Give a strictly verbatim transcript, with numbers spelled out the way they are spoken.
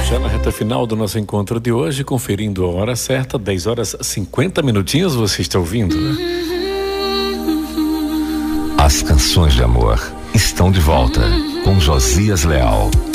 Já na reta final do nosso encontro de hoje, conferindo a hora certa, dez horas cinquenta minutinhos, você está ouvindo, né? As canções de amor estão de volta com Josias Leal.